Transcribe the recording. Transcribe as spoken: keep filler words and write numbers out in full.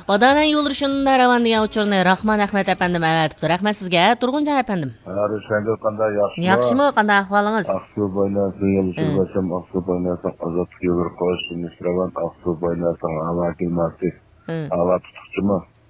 Badavan yo'lurishunda ravan degan uchurni Rahman Ahmed efendim əvətibdir. Rahmat sizga, Turg'unjon efendim. Hadi şengil qanday yaxshimi? Yaxshimi, qanday ahvolingiz? Aqsu boynasın, yoluşurbaşım, Aqsu boynasın, azatlık yolur qo'yish, Misravan, Aqsu boynasın, hava kelmaslik, hava tutuqchimi?